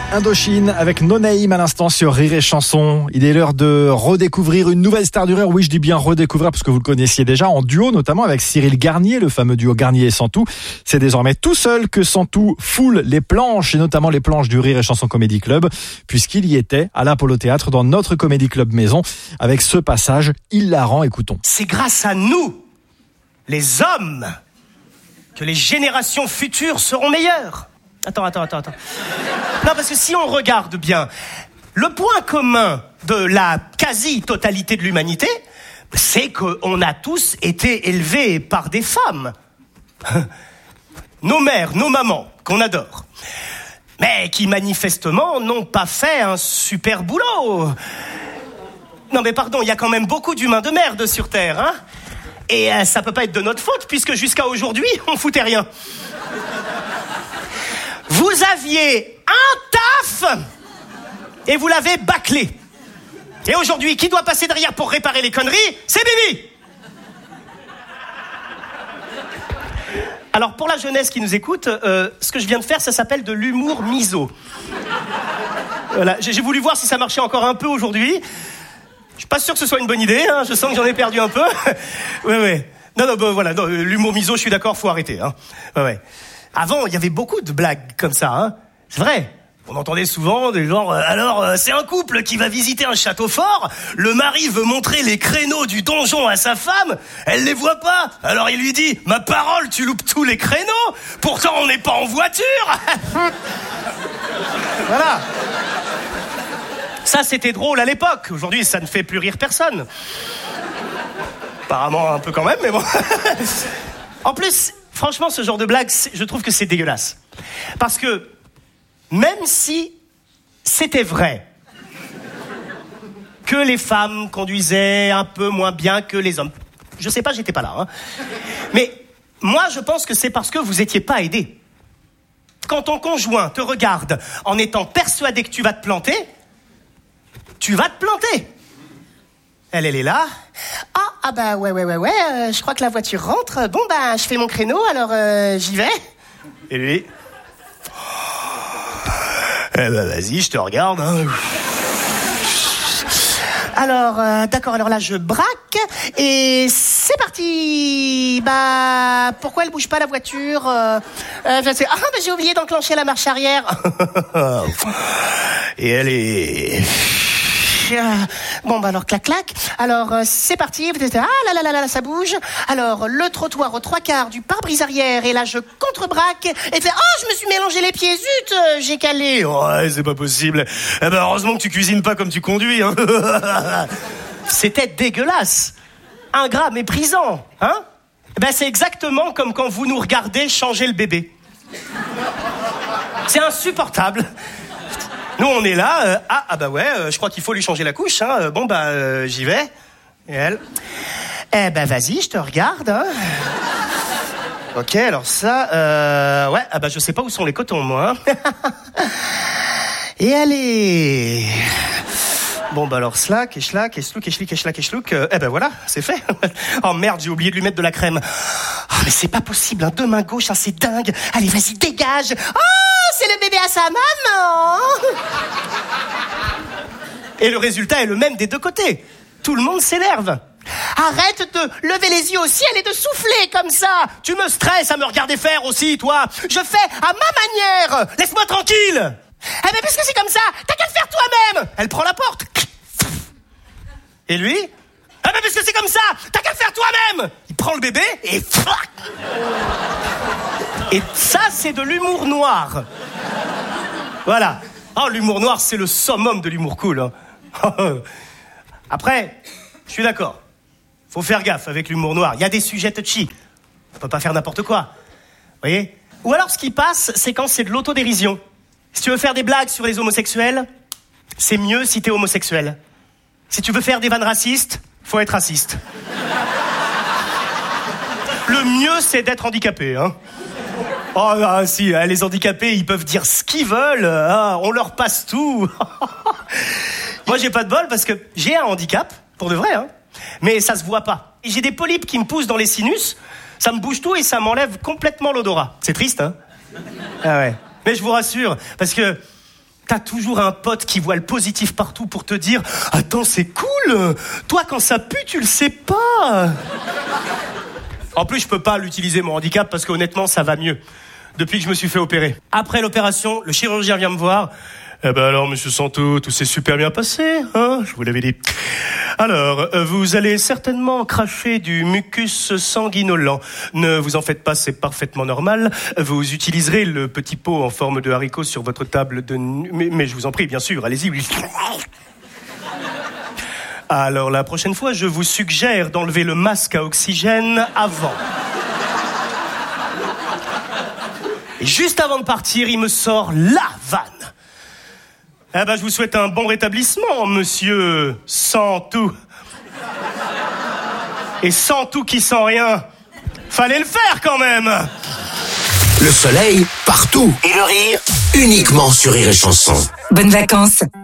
Indochine avec No Name à l'instant sur Rire et Chanson. Il est l'heure de redécouvrir une nouvelle star du rire. Oui, je dis bien redécouvrir parce que vous le connaissiez déjà en duo, notamment avec Cyril Garnier, le fameux duo Garnier et Santou. C'est désormais tout seul que Santou foule les planches et notamment les planches du Rire et Chanson Comedy Club puisqu'il y était à l'Apollo Théâtre dans notre Comedy Club maison avec ce passage hilarant. Écoutons. C'est grâce à nous, les hommes, que les générations futures seront meilleures. Attends. Non, parce que si on regarde bien, le point commun de la quasi-totalité de l'humanité, c'est qu'on a tous été élevés par des femmes. Nos mères, nos mamans, qu'on adore. Mais qui manifestement n'ont pas fait un super boulot. Non mais pardon, il y a quand même beaucoup d'humains de merde sur Terre, hein. Et ça peut pas être de notre faute, puisque jusqu'à aujourd'hui, on foutait rien. Vous aviez un taf et vous l'avez bâclé. Et aujourd'hui, qui doit passer derrière pour réparer les conneries? C'est Bibi. Alors, pour la jeunesse qui nous écoute, ce que je viens de faire, ça s'appelle de l'humour miso. Voilà, j'ai voulu voir si ça marchait encore un peu aujourd'hui. Je suis pas sûr que ce soit une bonne idée, hein. Je sens que j'en ai perdu un peu. Ouais. Non, voilà, l'humour miso, je suis d'accord, faut arrêter, hein. Ouais. Avant, il y avait beaucoup de blagues comme ça, hein. C'est vrai. On entendait souvent des genres, c'est un couple qui va visiter un château fort, le mari veut montrer les créneaux du donjon à sa femme, elle les voit pas, alors il lui dit, ma parole, tu loupes tous les créneaux, pourtant on n'est pas en voiture. Voilà. Ça, c'était drôle à l'époque. Aujourd'hui, ça ne fait plus rire personne. Apparemment un peu quand même, mais bon. En plus, franchement, ce genre de blague, je trouve que c'est dégueulasse. Parce que, même si c'était vrai que les femmes conduisaient un peu moins bien que les hommes, je sais pas, j'étais pas là, hein. Mais moi, je pense que c'est parce que vous étiez pas aidés. Quand ton conjoint te regarde en étant persuadé que tu vas te planter, tu vas te planter. Elle est là. Ah bah ouais, je crois que la voiture rentre. Bon bah, je fais mon créneau, alors j'y vais. Et lui? Eh bah vas-y, je te regarde, hein. Alors, d'accord, alors là je braque et c'est parti. Bah, pourquoi elle bouge pas la voiture? J'ai oublié d'enclencher la marche arrière. Et elle est... Bon bah alors clac. Alors c'est parti. Ah là, ça bouge. Alors le trottoir aux 3/4 du pare-brise arrière et là je contre-braque et fait je me suis mélangé les pieds, zut, j'ai calé. Ouais, c'est pas possible. Eh ben heureusement que tu cuisines pas comme tu conduis, hein. C'était dégueulasse, ingrat, méprisant, hein. Ben c'est exactement comme quand vous nous regardez changer le bébé. C'est insupportable. Nous, on est là, je crois qu'il faut lui changer la couche, hein. Bon, j'y vais. Et elle? Eh ben, vas-y, je te regarde, hein. Ok, alors ça, je sais pas où sont les cotons, moi, hein. Et allez. Bon, alors, slack, et schlouk. Eh ben, voilà, c'est fait. Oh, merde, j'ai oublié de lui mettre de la crème. Oh, mais c'est pas possible, hein. Deux mains gauches, hein, c'est dingue. Allez, vas-y, dégage. C'est le bébé à sa maman. Et le résultat est le même des deux côtés. Tout le monde s'énerve. Arrête de lever les yeux au ciel et de souffler comme ça. Tu me stresses à me regarder faire aussi, toi. Je fais à ma manière. Laisse-moi tranquille. Eh ben, puisque c'est comme ça, t'as qu'à le faire toi-même. Elle prend la porte. Et lui? Eh ben, puisque c'est comme ça, t'as qu'à le faire toi-même. Il prend le bébé et... Et ça, c'est de l'humour noir. Voilà. L'humour noir, c'est le summum de l'humour cool, hein. Après, je suis d'accord. Faut faire gaffe avec l'humour noir. Il y a des sujets touchy. On peut pas faire n'importe quoi. Vous voyez? Ou alors, ce qui passe, c'est quand c'est de l'autodérision. Si tu veux faire des blagues sur les homosexuels, c'est mieux si t'es homosexuel. Si tu veux faire des vannes racistes, faut être raciste. Le mieux, c'est d'être handicapé, hein. Si, les handicapés, ils peuvent dire ce qu'ils veulent, on leur passe tout. Moi, j'ai pas de bol parce que j'ai un handicap, pour de vrai, hein, mais ça se voit pas. Et j'ai des polypes qui me poussent dans les sinus, ça me bouge tout et ça m'enlève complètement l'odorat. C'est triste, hein. Ah ouais. Mais je vous rassure, parce que t'as toujours un pote qui voit le positif partout pour te dire « Attends, c'est cool. Toi, quand ça pue, tu le sais pas. » En plus, je peux pas l'utiliser, mon handicap, parce qu'honnêtement, ça va mieux. Depuis que je me suis fait opérer. Après l'opération, le chirurgien vient me voir. Eh ben alors, monsieur Santou, tout s'est super bien passé, hein, je vous l'avais dit. Alors, vous allez certainement cracher du mucus sanguinolent. Ne vous en faites pas, c'est parfaitement normal. Vous utiliserez le petit pot en forme de haricot sur votre table de nuit. Mais je vous en prie, bien sûr, allez-y. Alors, la prochaine fois, je vous suggère d'enlever le masque à oxygène avant. Et juste avant de partir, il me sort la vanne. Eh ben, je vous souhaite un bon rétablissement, monsieur Santou. Et Santou qui sent rien. Fallait le faire quand même. Le soleil, partout. Et le rire, uniquement sur Rire et Chanson. Bonnes vacances